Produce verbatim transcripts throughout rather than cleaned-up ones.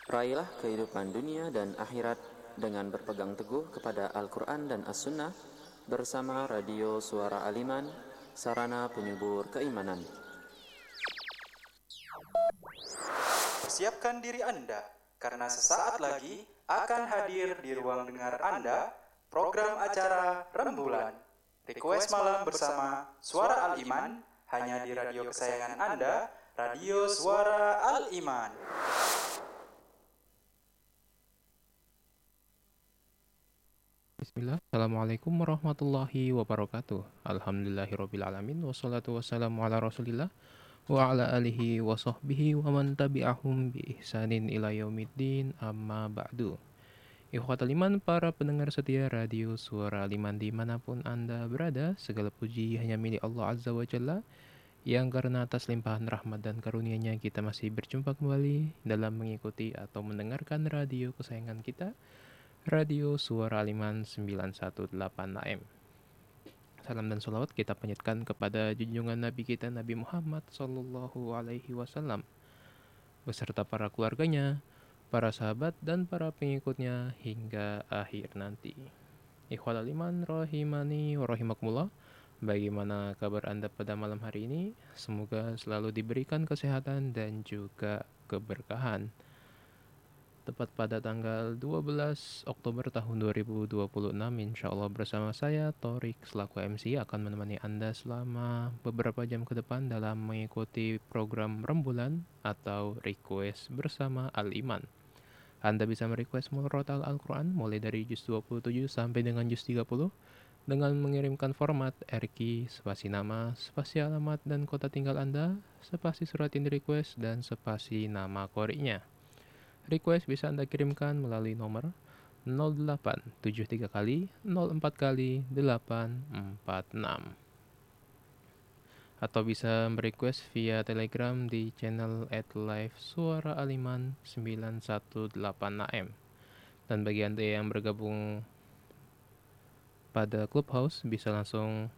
Raihlah kehidupan dunia dan akhirat dengan berpegang teguh kepada Al-Quran dan As-Sunnah bersama Radio Suara Aliman, sarana penyubur keimanan. Persiapkan diri Anda, karena sesaat lagi akan hadir di ruang dengar Anda program acara Rembulan. Request malam bersama Suara Al-Iman, hanya di radio kesayangan Anda, Radio Suara Al-Iman. Bismillah, Assalamualaikum warahmatullahi wabarakatuh. Alhamdulillahirrabbilalamin. Wassalatu wassalamu ala rasulillah wa ala alihi wa sahbihi wa man tabi'ahum bi ihsanin ila yaumiddin, amma ba'du. Ikhwatal iman, para pendengar setia Radio Suara Liman dimanapun Anda berada, segala puji hanya milik Allah Azza wa Jalla, yang karena atas limpahan rahmat dan karunia-Nya kita masih berjumpa kembali dalam mengikuti atau mendengarkan radio kesayangan kita, Radio Suara Aliman sembilan satu delapan A M. Salam dan salawat kita panjatkan kepada junjungan Nabi kita Nabi Muhammad Sallallahu Alaihi Wasallam beserta para keluarganya, para sahabat dan para pengikutnya hingga akhir nanti. Ikhwal iman rahimani wa rahimakumullah. Bagaimana kabar Anda pada malam hari ini? Semoga selalu diberikan kesehatan dan juga keberkahan. Tepat pada tanggal dua belas Oktober tahun dua ribu dua puluh enam, insya Allah bersama saya, Torik, selaku M C, akan menemani Anda selama beberapa jam ke depan dalam mengikuti program Rembulan atau Request bersama Al-Iman. Anda bisa merequest murotal Al-Quran mulai dari juz dua puluh tujuh sampai dengan juz tiga puluh dengan mengirimkan format R Q, spasi nama, spasi alamat dan kota tinggal Anda, spasi surat yang di-request, dan spasi nama qori'nya. Request bisa Anda kirimkan melalui nomor nol delapan tujuh tiga kali nol empat kali delapan empat enam, atau bisa merequest via Telegram di channel at live Suara Aliman sembilan satu delapan A M. Dan bagi Anda yang bergabung pada Clubhouse, bisa langsung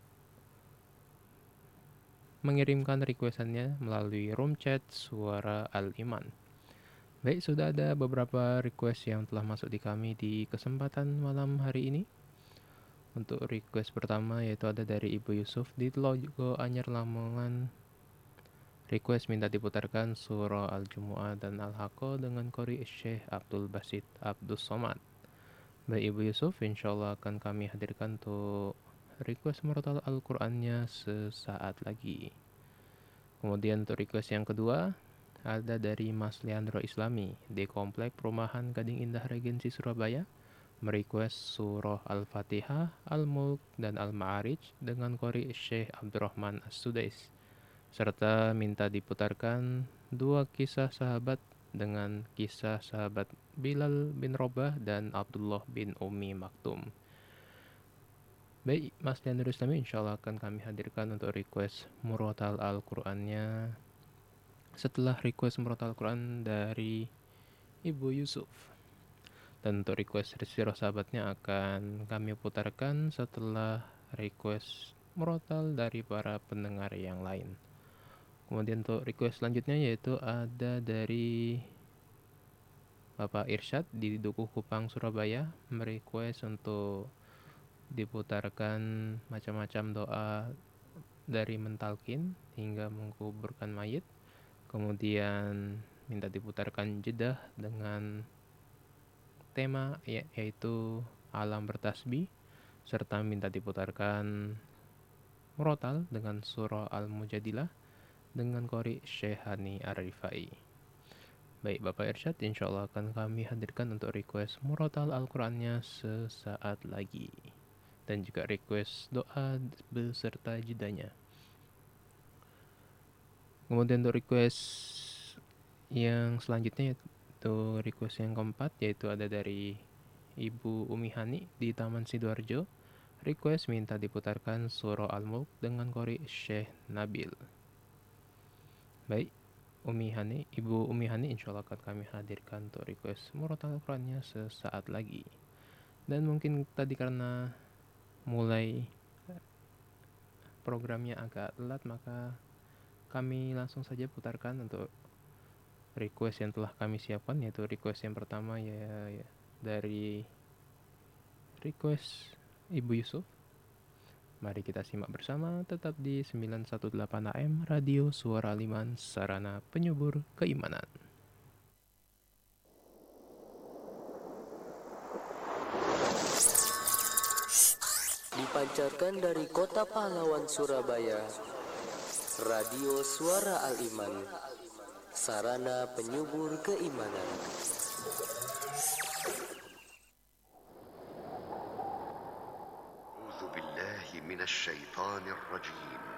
mengirimkan requestannya melalui room chat Suara Al-Iman. Baik, sudah ada beberapa request yang telah masuk di kami di kesempatan malam hari ini. Untuk request pertama yaitu ada dari Ibu Yusuf di Telogo Anyar Lamongan. Request minta diputarkan surah Al-Jumu'ah dan Al-Haqqah dengan qori Syekh Abdul Basit Abdus Somad. Baik Ibu Yusuf, insyaallah akan kami hadirkan untuk request murotal Al-Qur'annya sesaat lagi. Kemudian untuk request yang kedua ada dari Mas Leandro Islami di Komplek Perumahan Gading Indah Regensi Surabaya, merequest surah Al-Fatihah, Al-Mulk, dan Al-Ma'arij dengan qori Syekh Abdurrahman As-Sudais, serta minta diputarkan dua kisah sahabat dengan kisah sahabat Bilal bin Robah dan Abdullah bin Ummi Maktum. Baik, Mas Leandro Islami, insyaallah akan kami hadirkan untuk request murotal Al-Qur'annya setelah request murotal Al-Quran dari Ibu Yusuf. Dan untuk request sirah sahabatnya akan kami putarkan setelah request murotal dari para pendengar yang lain. Kemudian untuk request selanjutnya yaitu ada dari Bapak Irsyad di Dukuh Kupang, Surabaya, merequest untuk diputarkan macam-macam doa dari mentalkin hingga menguburkan mayit. Kemudian minta diputarkan jedah dengan tema yaitu alam bertasbih, serta minta diputarkan murotal dengan surah Al-Mujadilah dengan qori Syekh Hani Ar-Rifai. Baik Bapak Irsyad, insyaallah akan kami hadirkan untuk request murotal Al-Qur'annya sesaat lagi, dan juga request doa beserta jedanya. Kemudian untuk request yang selanjutnya yaitu request yang keempat, yaitu ada dari Ibu Umi Hani di Taman Sidoarjo. Request minta diputarkan surah Al-Mulk dengan qori Syekh Nabil. Baik Umi Hani, Ibu Umi Hani, insyaallah akan kami hadirkan untuk request murotal Al-Qur'annya sesaat lagi. Dan mungkin tadi karena mulai programnya agak telat, maka kami langsung saja putarkan untuk request yang telah kami siapkan, yaitu request yang pertama ya, ya dari request Ibu Yusuf. Mari kita simak bersama tetap di sembilan satu delapan A M Radio Suara Aliman, sarana penyubur keimanan. Dipancarkan dari Kota Pahlawan Surabaya, Radio Suara Al-Iman, sarana penyubur keimanan. أعوذ بالله من الشيطان الرجيم